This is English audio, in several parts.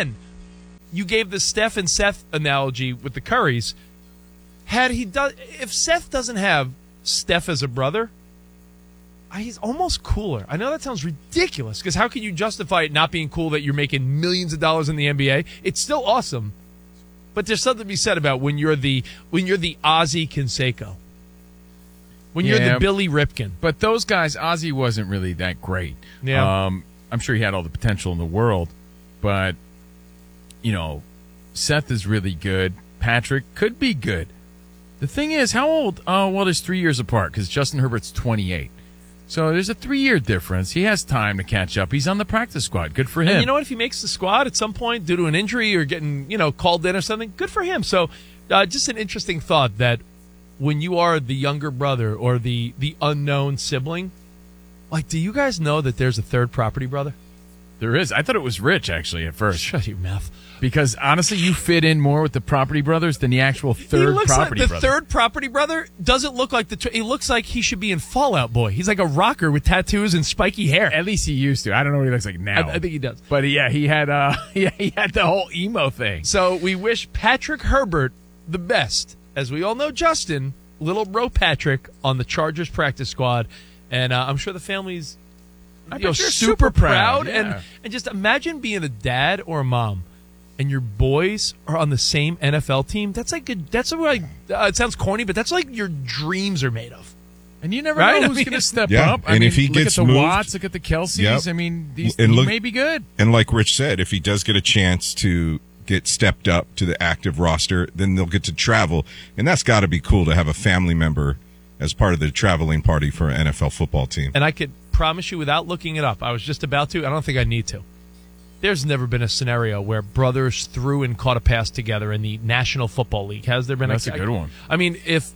again, you gave the Steph and Seth analogy with the Currys. If Seth doesn't have Steph as a brother, he's almost cooler. I know that sounds ridiculous, because how can you justify it not being cool that you're making millions of dollars in the NBA? It's still awesome, but there's something to be said about when you're the Ozzie Canseco, when you're the Billy Ripken. But those guys, Ozzie wasn't really that great. Yeah, I'm sure he had all the potential in the world, but Seth is really good. Patrick could be good. The thing is, how old? Well, there's 3 years apart because Justin Herbert's 28. So there's a 3-year difference. He has time to catch up. He's on the practice squad. Good for him. And you know what? If he makes the squad at some point due to an injury or getting called in or something, good for him. So just an interesting thought that when you are the younger brother or the unknown sibling, do you guys know that there's a third property brother? There is. I thought it was Rich, actually, at first. Shut your mouth. Because, honestly, you fit in more with the property brothers than the actual third property brother. The third property brother doesn't look like he looks like he should be in Fall Out Boy. He's like a rocker with tattoos and spiky hair. At least he used to. I don't know what he looks like now. I think he does. But, he had he had the whole emo thing. So we wish Patrick Herbert the best. As we all know, Justin, little bro Patrick, on the Chargers practice squad. And I'm sure the family's super proud. Yeah. And just imagine being a dad or a mom and your boys are on the same NFL team. That's like it sounds corny, but that's like your dreams are made of. And you never know who's going to step up. If he gets look at the moved, Watts, look at the Kelseys. Yep. I mean, he may be good. And like Rich said, if he does get a chance to get stepped up to the active roster, then they'll get to travel. And that's got to be cool to have a family member as part of the traveling party for an NFL football team. And I could promise you without looking it up, I was just about to, I don't think I need to. There's never been a scenario where brothers threw and caught a pass together in the National Football League. Has there been? That's a good one. I mean, if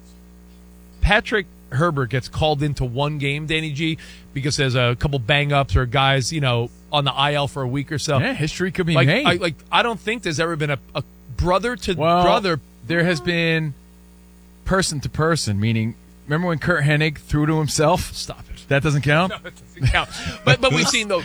Patrick Herbert gets called into one game, Danny G, because there's a couple bang-ups or guys, on the IL for a week or so. Yeah, history could be made. I don't think there's ever been a brother to brother. There has been person to person, meaning, remember when Kurt Hennig threw to himself? Stop it. That doesn't count? No, it doesn't count. But we've seen the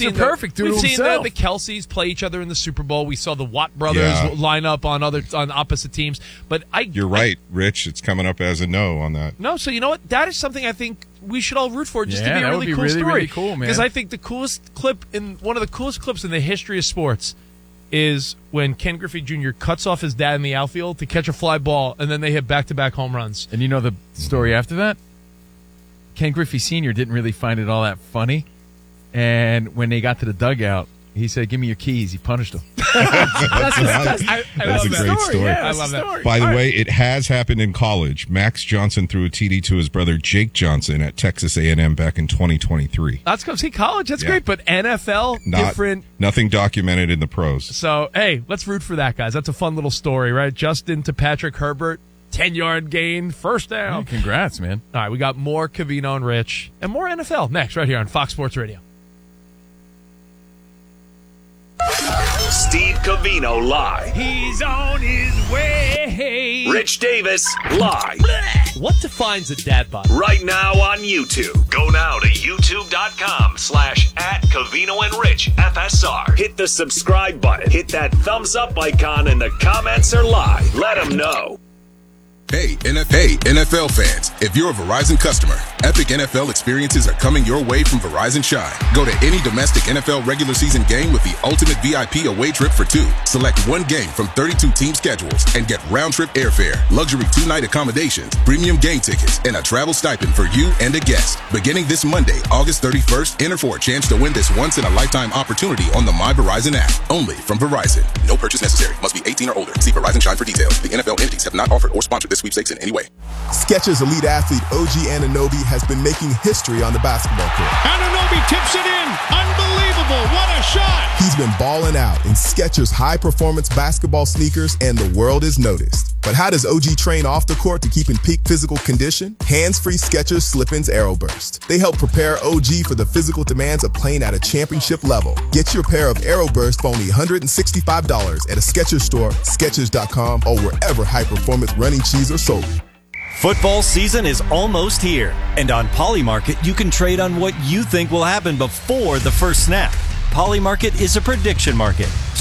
Kelseys play each other in the Super Bowl. We saw the Watt brothers line up on opposite teams. But you're right, Rich. It's coming up as a no on that. No, so you know what? That is something I think we should all root for, just to be a really cool story. Really cool, man. Because I think one of the coolest clips in the history of sports is when Ken Griffey Jr. cuts off his dad in the outfield to catch a fly ball, and then they hit back-to-back home runs. And you know the story after that? Ken Griffey Sr. didn't really find it all that funny. And when they got to the dugout, he said, "Give me your keys." He punished him. That's a great story. Yeah, I love that. By the way, it has happened in college. Max Johnson threw a TD to his brother Jake Johnson at Texas A&M back in 2023. Let's go see college. That's great. But NFL, different. Nothing documented in the pros. So, hey, let's root for that, guys. That's a fun little story, right? Justin to Patrick Herbert. 10-yard gain, first down. Hey, congrats, man. All right, we got more Covino and Rich and more NFL next right here on Fox Sports Radio. Steve Covino live. He's on his way. Rich Davis live. What defines a dad bod? Right now on YouTube. Go now to youtube.com/@Covino and Rich FSR. Hit the subscribe button. Hit that thumbs up icon, and the comments are live. Let them know. Hey, NFL fans, if you're a Verizon customer, epic NFL experiences are coming your way from Verizon Shine. Go to any domestic NFL regular season game with the ultimate VIP away trip for two. Select one game from 32 team schedules and get round-trip airfare, luxury two-night accommodations, premium game tickets, and a travel stipend for you and a guest. Beginning this Monday, August 31st, enter for a chance to win this once-in-a-lifetime opportunity on the My Verizon app. Only from Verizon. No purchase necessary. Must be 18 or older. See Verizon Shine for details. The NFL entities have not offered or sponsored this sweepstakes in any way. Skechers elite athlete OG Anunoby has been making history on the basketball court. Anunoby tips it in. Unbelievable. What a shot. He's been balling out in Skechers high-performance basketball sneakers, and the world has noticed. But how does OG train off the court to keep in peak physical condition? Hands-free Skechers Slip-ins Aeroburst. They help prepare OG for the physical demands of playing at a championship level. Get your pair of Aeroburst for only $165 at a Skechers store, Skechers.com, or wherever high-performance running shoes are sold. Football season is almost here, and on Polymarket, you can trade on what you think will happen before the first snap. Polymarket is a prediction market.